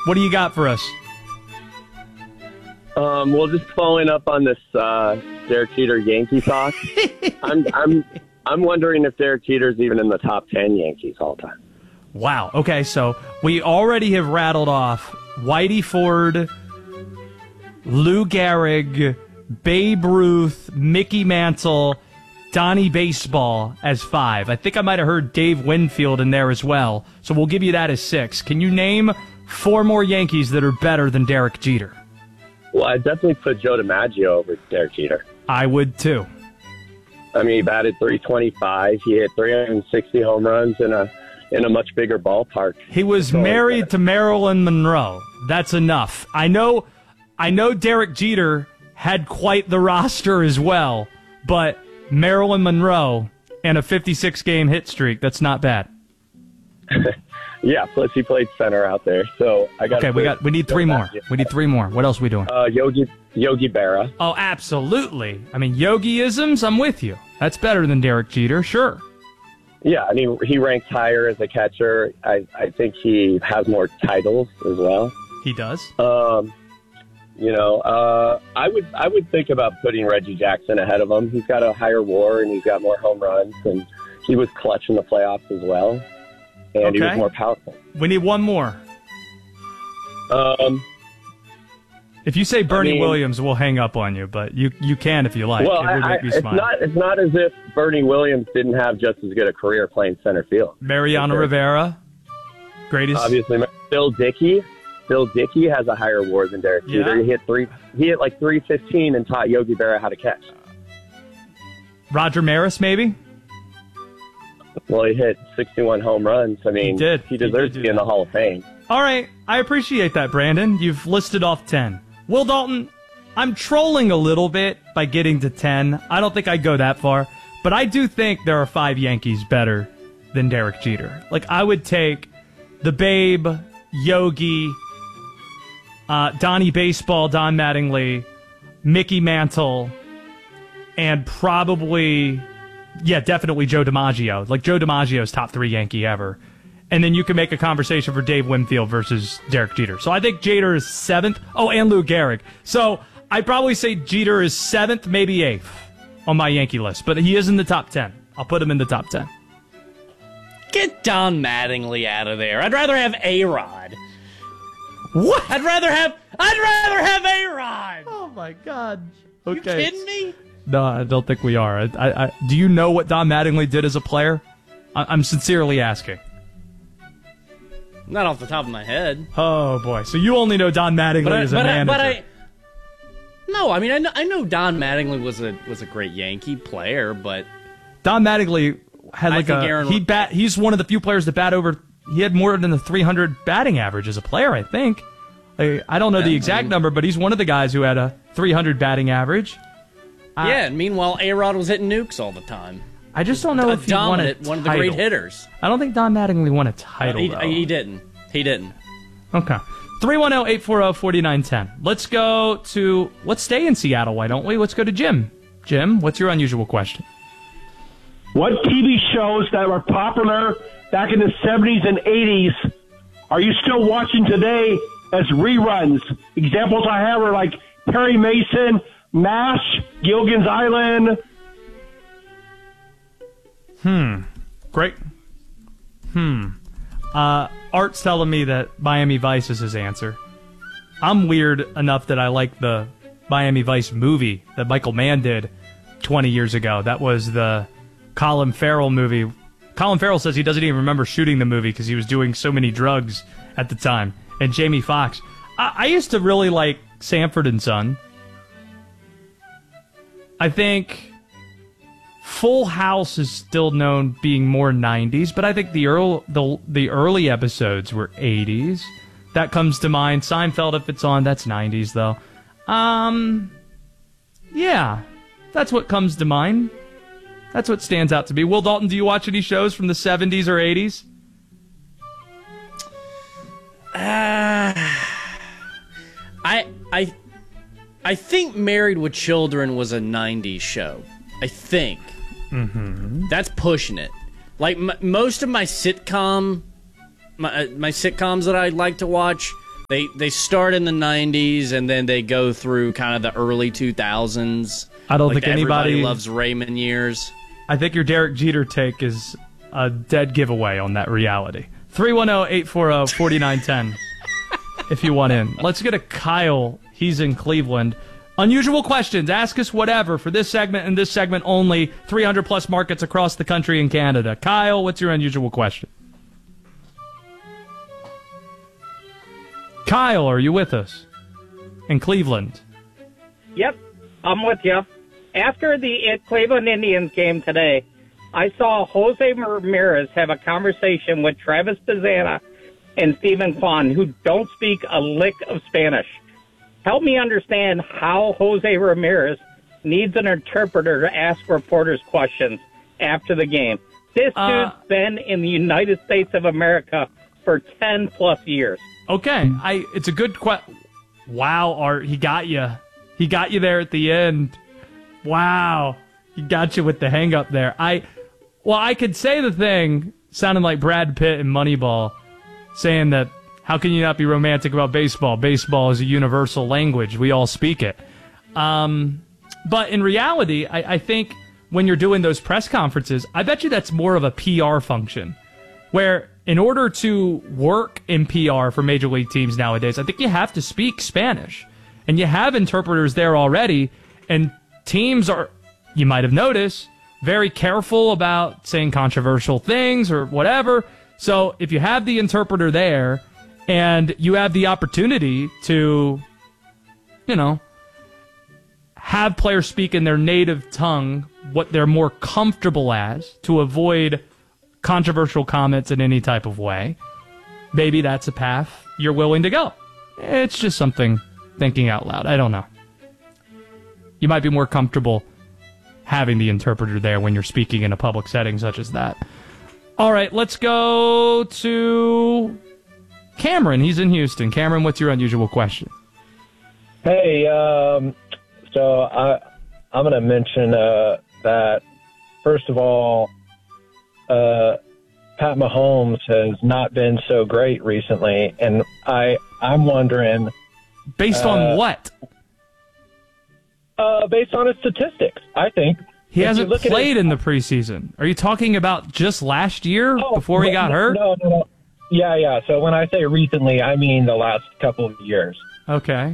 What do you got for us? Well, just following up on this Derek Jeter Yankee talk, I'm wondering if Derek Jeter's even in the top 10 Yankees all time. Wow. Okay, so we already have rattled off Whitey Ford, Lou Gehrig, Babe Ruth, Mickey Mantle, Donnie Baseball as 5. I think I might have heard Dave Winfield in there as well, so we'll give you that as 6. Can you name 4 more Yankees that are better than Derek Jeter? Well, I'd definitely put Joe DiMaggio over Derek Jeter. I would too. I mean, he batted .325. He hit 360 home runs in a much bigger ballpark. He was married to Marilyn Monroe. That's enough. I know Derek Jeter had quite the roster as well, but Marilyn Monroe and a 56-game hit streak, that's not bad. Yeah, plus he played center out there. So I got. Okay, we need 3 more. We need 3 more. What else are we doing? Yogi Berra. Oh, absolutely. I mean, Yogi-isms, I'm with you. That's better than Derek Jeter, sure. Yeah, I mean, he ranks higher as a catcher. I think he has more titles as well. He does. I would think about putting Reggie Jackson ahead of him. He's got a higher WAR and he's got more home runs, and he was clutch in the playoffs as well. And he was more powerful. We need 1 more. If you say Bernie Williams, we'll hang up on you, but you can if you like. Well, it would make me smile. It's not as if Bernie Williams didn't have just as good a career playing center field. Mariano Rivera, greatest. Obviously, Bill Dickey. Bill Dickey has a higher WAR than Derek Jeter. He hit like 315 and taught Yogi Berra how to catch. Roger Maris, maybe? Well, he hit 61 home runs. I mean, he deserves to be in the Hall of Fame. All right. I appreciate that, Brandon. You've listed off 10. Will Dalton, I'm trolling a little bit by getting to 10. I don't think I'd go that far, but I do think there are 5 Yankees better than Derek Jeter. Like, I would take the Babe, Yogi, Donnie Baseball, Don Mattingly, Mickey Mantle, and probably... yeah, definitely Joe DiMaggio. Like, Joe DiMaggio's top 3 Yankee ever. And then you can make a conversation for Dave Winfield versus Derek Jeter. So I think Jeter is 7th. Oh, and Lou Gehrig. So I'd probably say Jeter is 7th, maybe 8th on my Yankee list. But he is in the top 10. I'll put him in the top 10. Get Don Mattingly out of there. I'd rather have A-Rod. What? I'd rather have A-Rod. Oh, my God. Okay. You kidding me? No, I don't think we are. Do you know what Don Mattingly did as a player? I'm sincerely asking. Not off the top of my head. Oh, boy. So you only know Don Mattingly as a manager. No, I mean, I know Don Mattingly was a great Yankee player, but... Don Mattingly had he's one of the few players that bat over... He had more than a 300 batting average as a player, I think. I don't know the exact number, but he's one of the guys who had a 300 batting average. Yeah, and meanwhile, A-Rod was hitting nukes all the time. I just don't know if he won a title. One of the great hitters. I don't think Don Mattingly won a title, though. He didn't. Okay. 310-840-4910. Let's stay in Seattle, why don't we? Let's go to Jim. Jim, what's your unusual question? What TV shows that were popular back in the 70s and 80s are you still watching today as reruns? Examples I have are like Perry Mason, MASH, Gilligan's Island. Great. Art's telling me that Miami Vice is his answer. I'm weird enough that I like the Miami Vice movie that Michael Mann did 20 years ago. That was the Colin Farrell movie. Colin Farrell says he doesn't even remember shooting the movie because he was doing so many drugs at the time. And Jamie Foxx. I used to really like Sanford and Son. I think Full House is still known being more 90s, but I think the early episodes were 80s. That comes to mind. Seinfeld, if it's on, that's 90s, though. Yeah, that's what comes to mind. That's what stands out to me. Will Dalton, do you watch any shows from the 70s or 80s? I think Married with Children was a 90s show. I think. Mm-hmm. That's pushing it. Like, most of my sitcoms that I like to watch They start in the 90s and then they go through kind of the early 2000s. I don't think everybody loves Raymond years. I think your Derek Jeter take is a dead giveaway on that reality. 310-840-4910 if you want in. Let's get a Kyle. He's in Cleveland. Unusual questions. Ask us whatever for this segment and this segment only. 300-plus markets across the country and Canada. Kyle, what's your unusual question? Kyle, are you with us? In Cleveland. Yep, I'm with you. After the Cleveland Indians game today, I saw Jose Ramirez have a conversation with Travis Bazzana and Stephen Kwan, who don't speak a lick of Spanish. Help me understand how Jose Ramirez needs an interpreter to ask reporters questions after the game. This dude's been in the United States of America for 10-plus years. Okay, it's a good question. Wow, Art, he got you. He got you there at the end. Wow, he got you with the hang-up there. I could say the thing sounding like Brad Pitt in Moneyball, saying that, how can you not be romantic about baseball? Baseball is a universal language. We all speak it. But in reality, I think when you're doing those press conferences, I bet you that's more of a PR function, where in order to work in PR for major league teams nowadays, I think you have to speak Spanish. And you have interpreters there already, and teams are, you might have noticed, very careful about saying controversial things or whatever. So if you have the interpreter there and you have the opportunity to, have players speak in their native tongue, what they're more comfortable as, to avoid controversial comments in any type of way, maybe that's a path you're willing to go. It's just something thinking out loud. I don't know. You might be more comfortable having the interpreter there when you're speaking in a public setting such as that. All right, let's go to Cameron. He's in Houston. Cameron, what's your unusual question? Hey, so I'm going to mention that, first of all, Pat Mahomes has not been so great recently, and I'm wondering... Based on what? Based on his statistics, I think. He hasn't played in the preseason. Are you talking about just last year before he got hurt? No. Yeah. So when I say recently, I mean the last couple of years. Okay.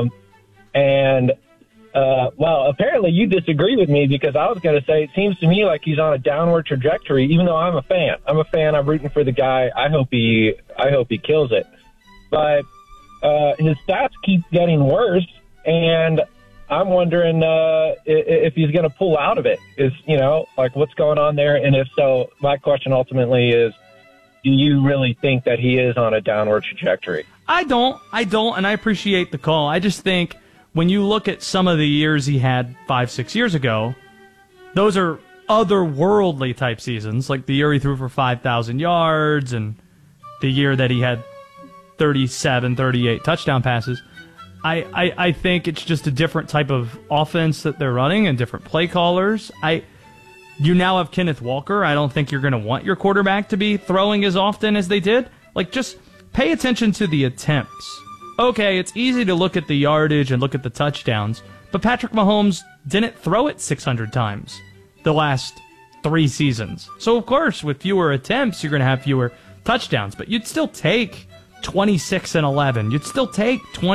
Well, apparently you disagree with me, because I was going to say it seems to me like he's on a downward trajectory, even though I'm a fan. I'm rooting for the guy. I hope he kills it. But his stats keep getting worse, and I'm wondering if he's going to pull out of it. What's going on there? And if so, my question ultimately is, do you really think that he is on a downward trajectory? I don't, and I appreciate the call. I just think when you look at some of the years he had 5-6 years ago, those are otherworldly type seasons, like the year he threw for 5,000 yards and the year that he had 37, 38 touchdown passes. I think it's just a different type of offense that they're running and different play callers. You now have Kenneth Walker. I don't think you're going to want your quarterback to be throwing as often as they did. Just pay attention to the attempts. Okay, it's easy to look at the yardage and look at the touchdowns, but Patrick Mahomes didn't throw it 600 times the last 3 seasons. So, of course, with fewer attempts, you're going to have fewer touchdowns, but you'd still take 26-11. You'd still take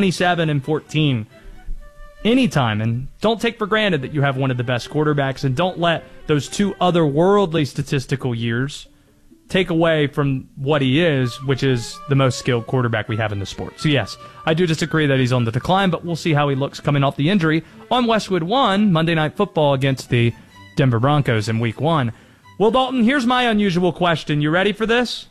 27-14 anytime, and don't take for granted that you have one of the best quarterbacks, and don't let those 2 otherworldly statistical years take away from what he is, which is the most skilled quarterback we have in the sport. So yes, I do disagree that he's on the decline, but we'll see how he looks coming off the injury on Westwood One, Monday Night Football against the Denver Broncos in Week 1. Will Dalton, here's my unusual question. You ready for this?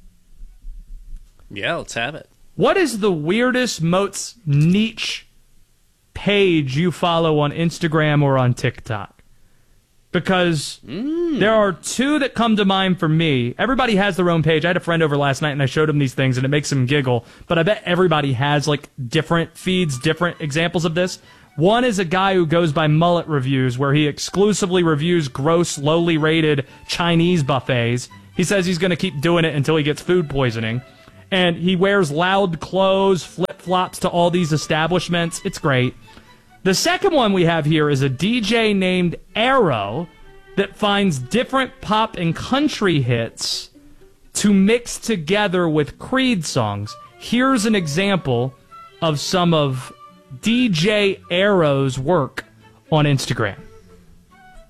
Yeah, let's have it. What is the weirdest, most niche page you follow on Instagram or on TikTok? Because there are 2 that come to mind for me. Everybody has their own page. I had a friend over last night, and I showed him these things, and it makes him giggle. But I bet everybody has, different feeds, different examples of this. One is a guy who goes by Mullet Reviews, where he exclusively reviews gross, lowly rated Chinese buffets. He says he's going to keep doing it until he gets food poisoning. And he wears loud clothes, flip-flops to all these establishments. It's great. The second one we have here is a DJ named Arrow that finds different pop and country hits to mix together with Creed songs. Here's an example of some of DJ Arrow's work on Instagram.